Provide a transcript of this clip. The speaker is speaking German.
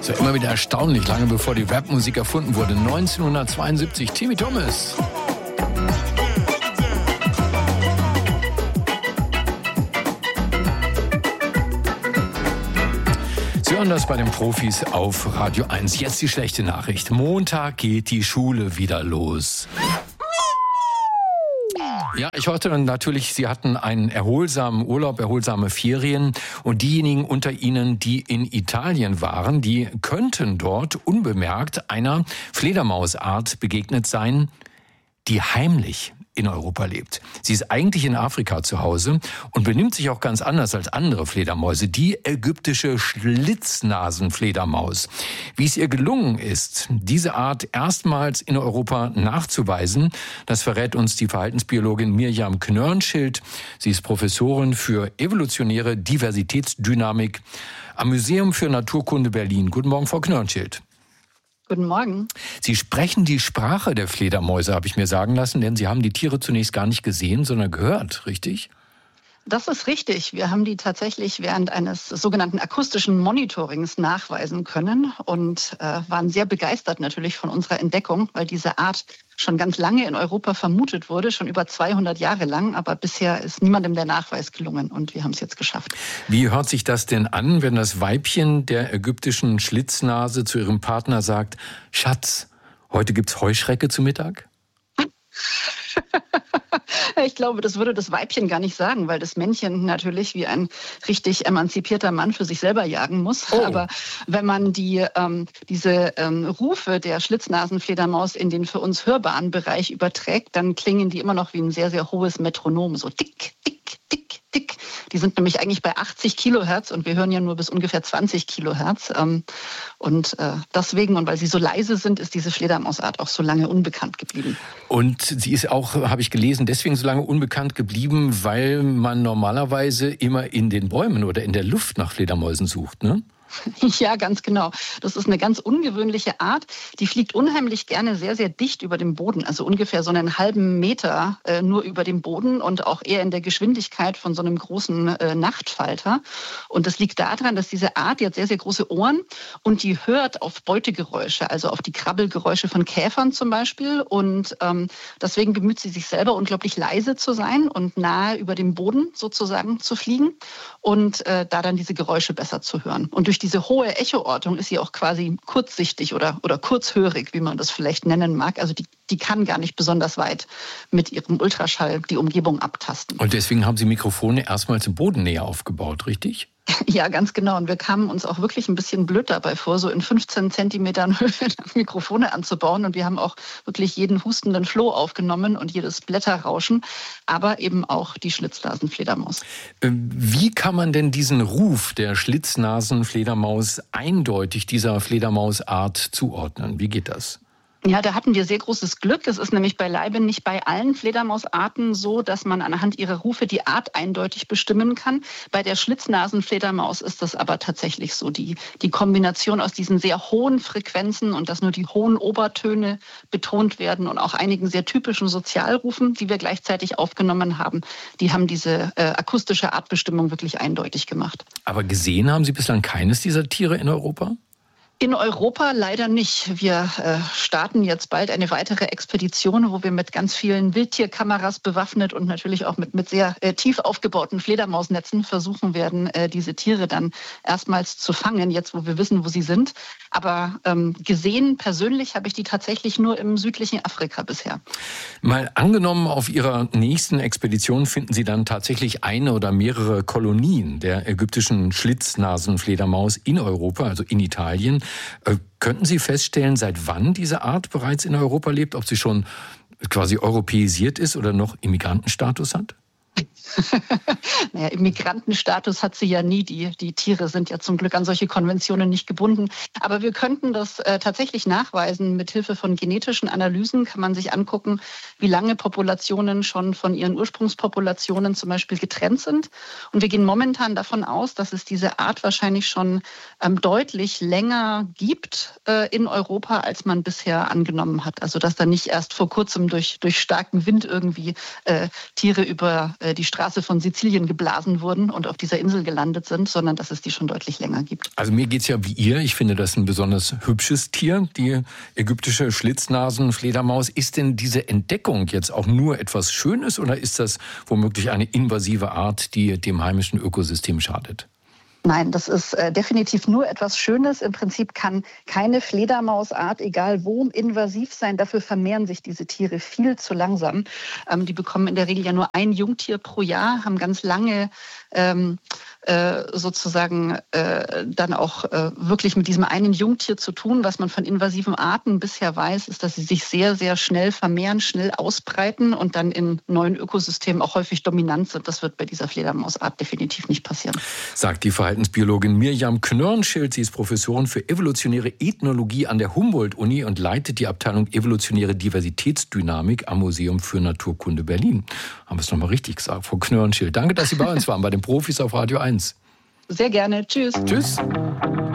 So immer wieder erstaunlich, lange bevor die Rapmusik erfunden wurde. 1972, Timmy Thomas. Sie hören das bei den Profis auf Radio 1. Jetzt die schlechte Nachricht. Montag geht die Schule wieder los. Ja, ich hörte natürlich, Sie hatten einen erholsamen Urlaub, erholsame Ferien. Und diejenigen unter Ihnen, die in Italien waren, die könnten dort unbemerkt einer Fledermausart begegnet sein, die heimlich in Europa lebt. Sie ist eigentlich in Afrika zu Hause und benimmt sich auch ganz anders als andere Fledermäuse. Die ägyptische Schlitznasenfledermaus. Wie es ihr gelungen ist, diese Art erstmals in Europa nachzuweisen, das verrät uns die Verhaltensbiologin Mirjam Knörnschild. Sie ist Professorin für evolutionäre Diversitätsdynamik am Museum für Naturkunde Berlin. Guten Morgen, Frau Knörnschild. Guten Morgen. Sie sprechen die Sprache der Fledermäuse, habe ich mir sagen lassen, denn Sie haben die Tiere zunächst gar nicht gesehen, sondern gehört, richtig? Das ist richtig. Wir haben die tatsächlich während eines sogenannten akustischen Monitorings nachweisen können und waren sehr begeistert natürlich von unserer Entdeckung, weil diese Art schon ganz lange in Europa vermutet wurde, schon über 200 Jahre lang, aber bisher ist niemandem der Nachweis gelungen und wir haben es jetzt geschafft. Wie hört sich das denn an, wenn das Weibchen der ägyptischen Schlitznase zu ihrem Partner sagt, Schatz, heute gibt's Heuschrecke zu Mittag? Ich glaube, das würde das Weibchen gar nicht sagen, weil das Männchen natürlich wie ein richtig emanzipierter Mann für sich selber jagen muss. Oh. Aber wenn man diese Rufe der Schlitznasenfledermaus in den für uns hörbaren Bereich überträgt, dann klingen die immer noch wie ein sehr, sehr hohes Metronom. So tick, tick, tick, tick. Die sind nämlich eigentlich bei 80 Kilohertz und wir hören ja nur bis ungefähr 20 Kilohertz. Deswegen, und weil sie so leise sind, ist diese Fledermausart auch so lange unbekannt geblieben. Und sie ist auch, habe ich gelesen, deswegen so lange unbekannt geblieben, weil man normalerweise immer in den Bäumen oder in der Luft nach Fledermäusen sucht, ne? Ja, ganz genau. Das ist eine ganz ungewöhnliche Art. Die fliegt unheimlich gerne sehr, sehr dicht über dem Boden, also ungefähr so einen halben Meter nur über dem Boden und auch eher in der Geschwindigkeit von so einem großen Nachtfalter. Und das liegt daran, dass diese Art, die hat sehr, sehr große Ohren und die hört auf Beutegeräusche, also auf die Krabbelgeräusche von Käfern zum Beispiel. Und deswegen bemüht sie sich selber, unglaublich leise zu sein und nahe über dem Boden sozusagen zu fliegen und da dann diese Geräusche besser zu hören. Und durch diese hohe Echoortung ist sie auch quasi kurzsichtig oder kurzhörig, wie man das vielleicht nennen mag. Also die kann gar nicht besonders weit mit ihrem Ultraschall die Umgebung abtasten. Und deswegen haben Sie Mikrofone erstmals im Bodennähe aufgebaut, richtig? Ja, ganz genau. Und wir kamen uns auch wirklich ein bisschen blöd dabei vor, so in 15 Zentimetern Höhe Mikrofone anzubauen. Und wir haben auch wirklich jeden hustenden Floh aufgenommen und jedes Blätterrauschen, aber eben auch die Schlitznasenfledermaus. Wie kann man denn diesen Ruf der Schlitznasenfledermaus eindeutig dieser Fledermausart zuordnen? Wie geht das? Ja, da hatten wir sehr großes Glück. Es ist nämlich beileibe nicht bei allen Fledermausarten so, dass man anhand ihrer Rufe die Art eindeutig bestimmen kann. Bei der Schlitznasenfledermaus ist das aber tatsächlich so. Die Kombination aus diesen sehr hohen Frequenzen und dass nur die hohen Obertöne betont werden und auch einigen sehr typischen Sozialrufen, die wir gleichzeitig aufgenommen haben, die haben diese akustische Artbestimmung wirklich eindeutig gemacht. Aber gesehen haben Sie bislang keines dieser Tiere in Europa? In Europa leider nicht. Wir starten jetzt bald eine weitere Expedition, wo wir mit ganz vielen Wildtierkameras bewaffnet und natürlich auch mit sehr tief aufgebauten Fledermausnetzen versuchen werden, diese Tiere dann erstmals zu fangen, jetzt wo wir wissen, wo sie sind. Aber gesehen persönlich habe ich die tatsächlich nur im südlichen Afrika bisher. Mal angenommen, auf Ihrer nächsten Expedition finden Sie dann tatsächlich eine oder mehrere Kolonien der ägyptischen Schlitznasenfledermaus in Europa, also in Italien. Könnten Sie feststellen, seit wann diese Art bereits in Europa lebt? Ob sie schon quasi europäisiert ist oder noch Immigrantenstatus hat? Naja, Immigrantenstatus hat sie ja nie. Die Tiere sind ja zum Glück an solche Konventionen nicht gebunden. Aber wir könnten das tatsächlich nachweisen. Mit Hilfe von genetischen Analysen kann man sich angucken, wie lange Populationen schon von ihren Ursprungspopulationen zum Beispiel getrennt sind. Und wir gehen momentan davon aus, dass es diese Art wahrscheinlich schon deutlich länger gibt in Europa, als man bisher angenommen hat. Also dass da nicht erst vor kurzem durch starken Wind irgendwie Tiere über die Straße von Sizilien geblasen wurden und auf dieser Insel gelandet sind, sondern dass es die schon deutlich länger gibt. Also mir geht's ja wie ihr. Ich finde das ein besonders hübsches Tier, die ägyptische Schlitznasenfledermaus. Ist denn diese Entdeckung jetzt auch nur etwas Schönes oder ist das womöglich eine invasive Art, die dem heimischen Ökosystem schadet? Nein, das ist definitiv nur etwas Schönes. Im Prinzip kann keine Fledermausart, egal wo, invasiv sein. Dafür vermehren sich diese Tiere viel zu langsam. Die bekommen in der Regel ja nur ein Jungtier pro Jahr, haben ganz lange sozusagen dann auch wirklich mit diesem einen Jungtier zu tun. Was man von invasiven Arten bisher weiß, ist, dass sie sich sehr, sehr schnell vermehren, schnell ausbreiten und dann in neuen Ökosystemen auch häufig dominant sind. Das wird bei dieser Fledermausart definitiv nicht passieren. Sagt die Verhaltensbiologin Mirjam Knörnschild. Sie ist Professorin für evolutionäre Ethnologie an der Humboldt-Uni und leitet die Abteilung Evolutionäre Diversitätsdynamik am Museum für Naturkunde Berlin. Haben wir es nochmal richtig gesagt, Frau Knörnschild. Danke, dass Sie bei uns waren, bei den Profis auf Radio 1. Sehr gerne. Tschüss. Tschüss.